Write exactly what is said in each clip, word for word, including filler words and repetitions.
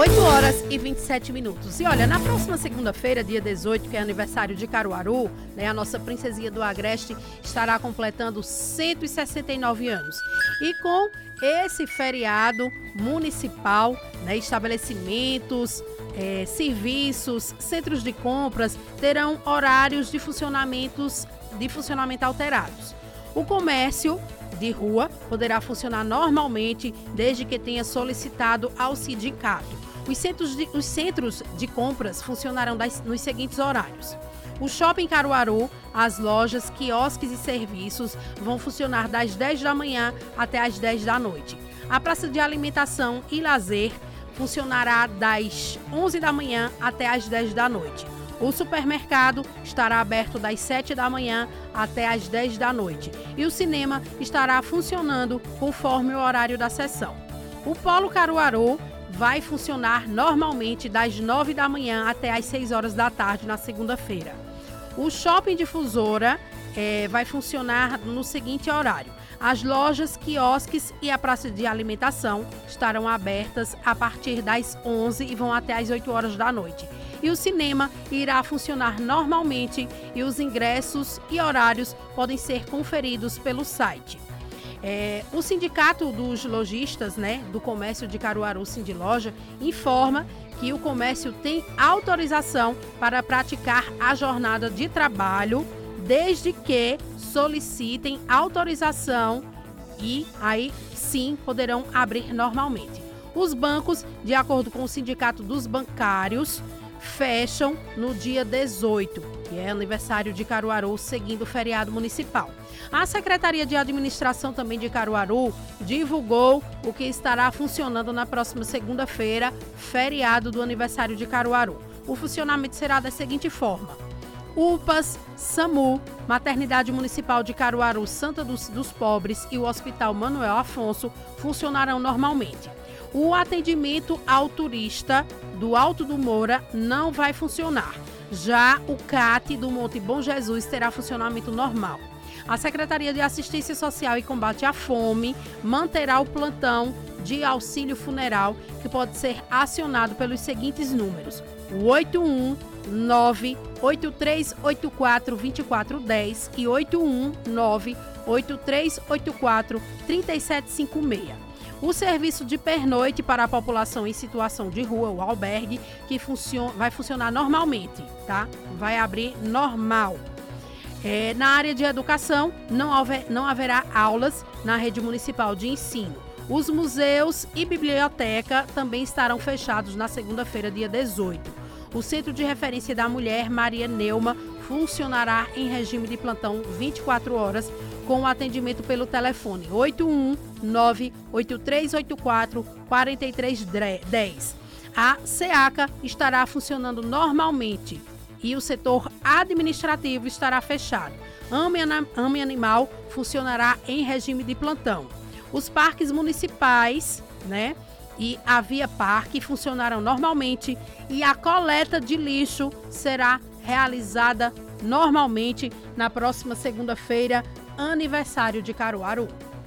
oito horas e vinte e sete minutos. E olha, na próxima segunda-feira, dia dezoito, que é aniversário de Caruaru, né, a nossa princesinha do Agreste estará completando cento e sessenta e nove anos. E com esse feriado municipal, né, estabelecimentos, é, serviços, centros de compras terão horários de funcionamentos, de funcionamento alterados. O comércio de rua poderá funcionar normalmente desde que tenha solicitado ao sindicato. Os centros de, os centros de compras funcionarão das, nos seguintes horários. O Shopping Caruaru, as lojas, quiosques e serviços vão funcionar das dez da manhã até as dez da noite. A praça de alimentação e lazer funcionará das onze da manhã até as dez da noite. O supermercado estará aberto das sete da manhã até as dez da noite e o cinema estará funcionando conforme o horário da sessão. O Polo Caruaru vai funcionar normalmente das nove da manhã até as seis horas da tarde na segunda-feira. O Shopping Difusora eh, vai funcionar no seguinte horário. As lojas, quiosques e a praça de alimentação estarão abertas a partir das onze e vão até as oito horas da noite. E o cinema irá funcionar normalmente e os ingressos e horários podem ser conferidos pelo site. É, o Sindicato dos Lojistas, né, do Comércio de Caruaru, Sindiloja, informa que o comércio tem autorização para praticar a jornada de trabalho desde que solicitem autorização e aí sim poderão abrir normalmente. Os bancos, de acordo com o Sindicato dos Bancários, fecham no dia dezoito, que é aniversário de Caruaru, seguindo o feriado municipal. A Secretaria de Administração também de Caruaru divulgou o que estará funcionando na próxima segunda-feira, feriado do aniversário de Caruaru. O funcionamento será da seguinte forma: U P A S, SAMU, Maternidade Municipal de Caruaru, Santa dos, dos Pobres e o Hospital Manuel Afonso funcionarão normalmente. O atendimento ao turista do Alto do Moura não vai funcionar. Já o C A T do Monte Bom Jesus terá funcionamento normal. A Secretaria de Assistência Social e Combate à Fome manterá o plantão de auxílio funeral, que pode ser acionado pelos seguintes números: o oito um nove oito três oito quatro dois quatro um zero e oito um nove oito três oito quatro três sete cinco seis. O serviço de pernoite para a população em situação de rua, o albergue, que funciona, vai funcionar normalmente, tá? Vai abrir normal. É, na área de educação, não, haver, não haverá aulas na rede municipal de ensino. Os museus e biblioteca também estarão fechados na segunda-feira, dia dezoito. O Centro de Referência da Mulher, Maria Neuma, funcionará em regime de plantão vinte e quatro horas, com o atendimento pelo telefone oito um nove oito três oito quatro quatro três um zero. A SEACA estará funcionando normalmente e o setor administrativo estará fechado. Ame, Ame Animal funcionará em regime de plantão. Os parques municipais, né, e a Via Parque funcionarão normalmente e a coleta de lixo será realizada normalmente na próxima segunda-feira, aniversário de Caruaru.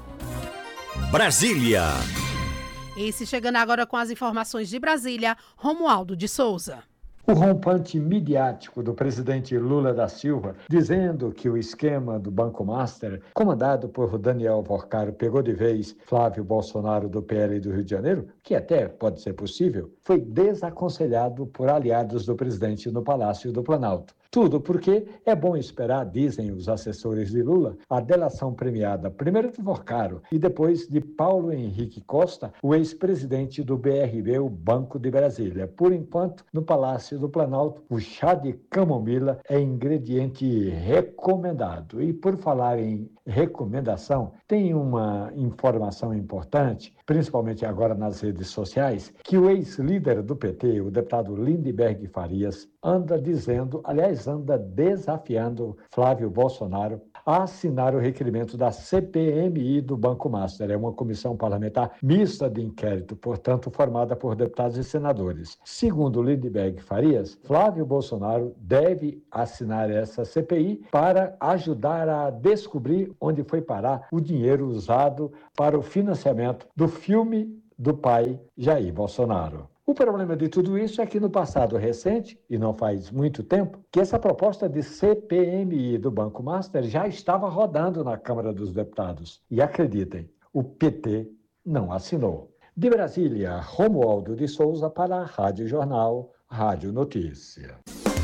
Brasília. Esse chegando agora com as informações de Brasília, Romualdo de Souza. O rompante midiático do presidente Lula da Silva, dizendo que o esquema do Banco Master, comandado por Daniel Porcaro, pegou de vez Flávio Bolsonaro do P L do Rio de Janeiro, que até pode ser possível, foi desaconselhado por aliados do presidente no Palácio do Planalto. Tudo porque é bom esperar, dizem os assessores de Lula, a delação premiada primeiro de Porcaro e depois de Paulo Henrique Costa, o ex-presidente do B R B, o Banco de Brasília. Por enquanto, no Palácio do Planalto, o chá de camomila é ingrediente recomendado. E por falar em recomendação, tem uma informação importante, principalmente agora nas redes sociais, que o ex-líder do P T, o deputado Lindenberg Farias, anda dizendo, aliás, anda desafiando Flávio Bolsonaro a assinar o requerimento da C P M I do Banco Master. É uma comissão parlamentar mista de inquérito, portanto, formada por deputados e senadores. Segundo Lindenberg Farias, Flávio Bolsonaro deve assinar essa C P I para ajudar a descobrir onde foi parar o dinheiro usado para o financiamento do filme do pai Jair Bolsonaro. O problema de tudo isso é que no passado recente, e não faz muito tempo, que essa proposta de C P M I do Banco Master já estava rodando na Câmara dos Deputados. E acreditem, o P T não assinou. De Brasília, Romualdo de Souza para a Rádio Jornal, Rádio Notícia.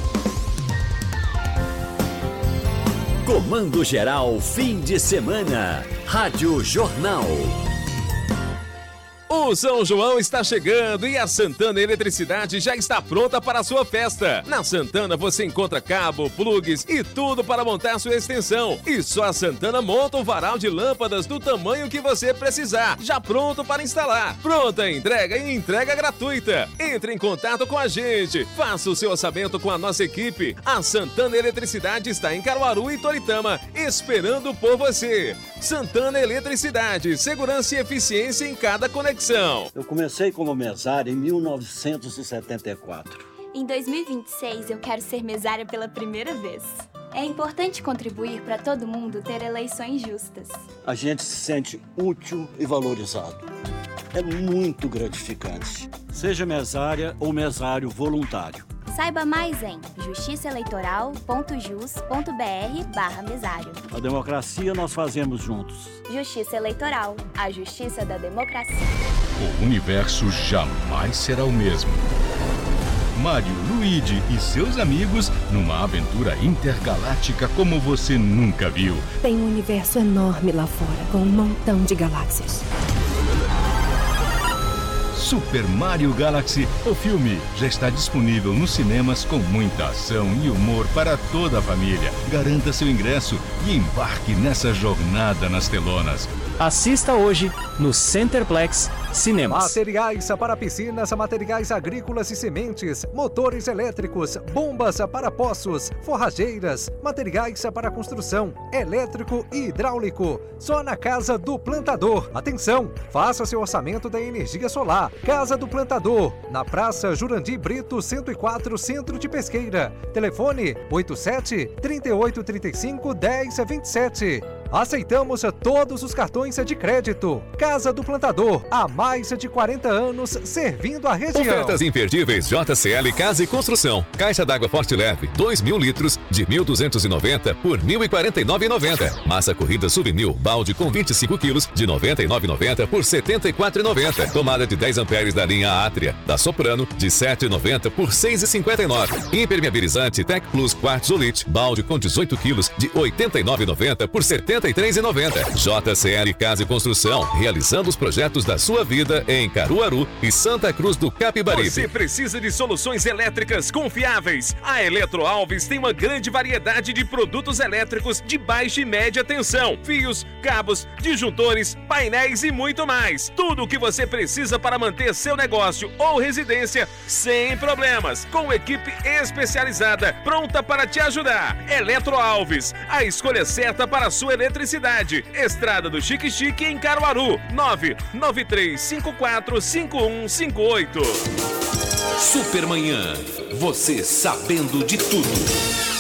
Comando Geral, fim de semana, Rádio Jornal. O São João está chegando e a Santana Eletricidade já está pronta para a sua festa. Na Santana você encontra cabo, plugs e tudo para montar sua extensão. E só a Santana monta um varal de lâmpadas do tamanho que você precisar, já pronto para instalar. Pronta a entrega e entrega gratuita. Entre em contato com a gente, faça o seu orçamento com a nossa equipe. A Santana Eletricidade está em Caruaru e Toritama, esperando por você. Santana Eletricidade, segurança e eficiência em cada conexão. Eu comecei como mesário em mil novecentos e setenta e quatro. Em dois mil e vinte e seis, eu quero ser mesária pela primeira vez. É importante contribuir para todo mundo ter eleições justas. A gente se sente útil e valorizado. É muito gratificante. Seja mesária ou mesário voluntário. Saiba mais em justiçaeleitoral.jus.br barra mesário. A democracia nós fazemos juntos. Justiça Eleitoral, a justiça da democracia. O universo jamais será o mesmo. Mario, Luigi e seus amigos numa aventura intergaláctica como você nunca viu. Tem um universo enorme lá fora, com um montão de galáxias. Super Mario Galaxy, o filme, já está disponível nos cinemas com muita ação e humor para toda a família. Garanta seu ingresso e embarque nessa jornada nas telonas. Assista hoje no Centerplex Cinemas. Materiais para piscinas, materiais agrícolas e sementes, motores elétricos, bombas para poços, forrageiras, materiais para construção, elétrico e hidráulico. Só na Casa do Plantador. Atenção, faça seu orçamento da energia solar. Casa do Plantador, na Praça Jurandir Brito, cento e quatro, Centro de Pesqueira. Telefone oito sete, três oito três cinco, um zero dois sete. Aceitamos todos os cartões de crédito. Casa do Plantador, há mais de quarenta anos servindo a região. Ofertas imperdíveis J C L Casa e Construção. Caixa d'água Forte Leve, dois mil litros, de mil duzentos e noventa por mil e quarenta e nove reais e noventa centavos. Massa corrida Submil, balde com vinte e cinco quilos, de noventa e nove reais e noventa centavos por setenta e quatro reais e noventa centavos. Tomada de dez amperes da linha Átria, da Soprano, de sete reais e noventa centavos por seis reais e cinquenta e nove centavos. Impermeabilizante Tec Plus Quartzolite, balde com dezoito quilos, de oitenta e nove reais e noventa centavos por setenta e três reais e noventa centavos. J C L Casa e Construção, realizando os projetos da sua vida em Caruaru e Santa Cruz do Capibaribe. Você precisa de soluções elétricas confiáveis? A Eletro Alves tem uma grande variedade de produtos elétricos de baixa e média tensão, fios, cabos, disjuntores, painéis e muito mais. Tudo o que você precisa para manter seu negócio ou residência sem problemas, com equipe especializada pronta para te ajudar. Eletro Alves, a escolha certa para a sua eletricidade. Estrada do Chique Chique em Caruaru, nove nove três cinco quatro cinco um cinco oito. Supermanhã, você sabendo de tudo.